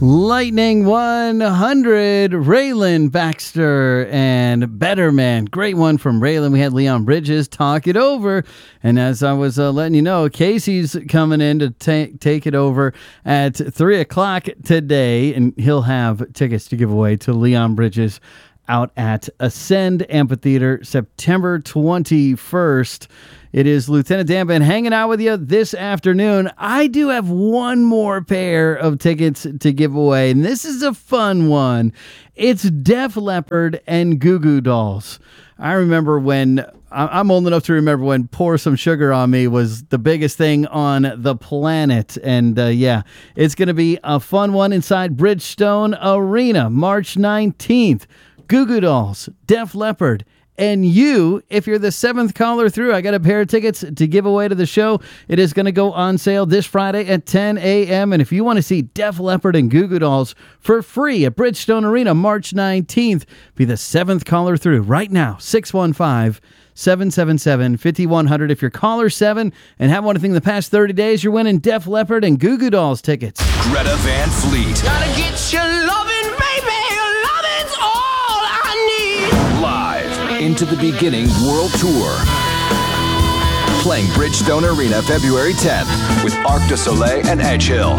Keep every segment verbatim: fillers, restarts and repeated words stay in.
Lightning one hundred, Raylan Baxter and Better Man. Great one from Raylan. We had Leon Bridges talk it over. And as I was uh, letting you know, Casey's coming in to ta- take it over at three o'clock today. And he'll have tickets to give away to Leon Bridges out at Ascend Amphitheater September twenty-first. It is Lieutenant Dan Ben hanging out with you this afternoon. I do have one more pair of tickets to give away, and this is a fun one. It's Def Leppard and Goo Goo Dolls. I remember when, I'm old enough to remember when Pour Some Sugar on Me was the biggest thing on the planet. And uh, yeah, it's going to be a fun one inside Bridgestone Arena, March nineteenth. Goo Goo Dolls, Def Leppard, and you, if you're the seventh caller through, I got a pair of tickets to give away to the show. It is going to go on sale this Friday at ten a.m. And if you want to see Def Leppard and Goo Goo Dolls for free at Bridgestone Arena, March nineteenth, be the seventh caller through right now, six one five, seven seven seven, five one zero zero. If you're caller seven and have one thing the past thirty days, you're winning Def Leppard and Goo Goo Dolls tickets. Greta Van Fleet. Gotta get your loving, baby. Your loving's all I need. Live into the Beginning World Tour. Playing Bridgestone Arena February tenth with Arc de Soleil and Edge Hill.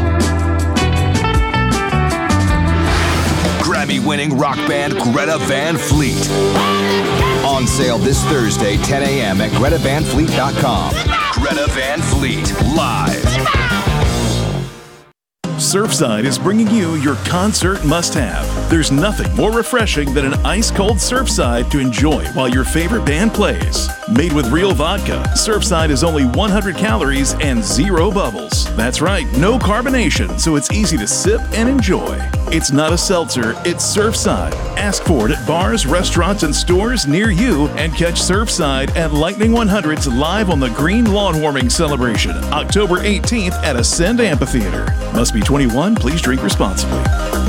Grammy-winning rock band Greta Van Fleet. On sale this Thursday, ten a.m. at greta van fleet dot com. Greta Van Fleet, live. Surfside is bringing you your concert must-have. There's nothing more refreshing than an ice-cold Surfside to enjoy while your favorite band plays. Made with real vodka, Surfside is only one hundred calories and zero bubbles. That's right, no carbonation, so it's easy to sip and enjoy. It's not a seltzer, it's Surfside. Ask for it at bars, restaurants, and stores near you, and catch Surfside at Lightning one hundred's Live on the Green Lawn Warming Celebration, October eighteenth at Ascend Amphitheater. Must be twenty-one, please drink responsibly.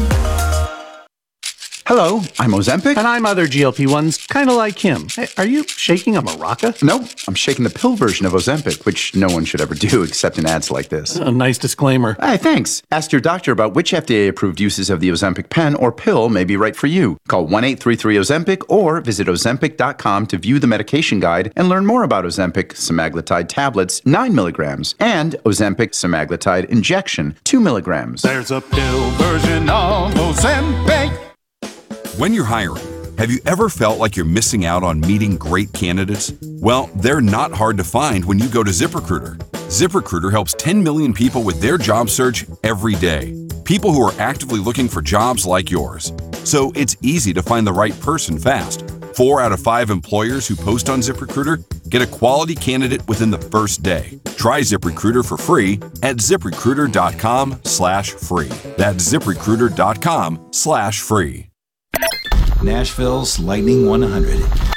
Hello, I'm Ozempic. And I'm other G L P ones, kind of like him. Hey, are you shaking a maraca? No, I'm shaking the pill version of Ozempic, which no one should ever do except in ads like this. A nice disclaimer. Hey, thanks. Ask your doctor about which F D A-approved uses of the Ozempic pen or pill may be right for you. Call one eight three three Ozempic or visit ozempic dot com to view the medication guide and learn more about Ozempic semaglutide tablets, nine milligrams, and Ozempic semaglutide injection, two milligrams. There's a pill version of Ozempic. When you're hiring, have you ever felt like you're missing out on meeting great candidates? Well, they're not hard to find when you go to ZipRecruiter. ZipRecruiter helps ten million people with their job search every day. People who are actively looking for jobs like yours. So it's easy to find the right person fast. Four out of five employers who post on ZipRecruiter get a quality candidate within the first day. Try ZipRecruiter for free at ziprecruiter dot com slash free. That's ziprecruiter dot com slash free. Nashville's Lightning one hundred.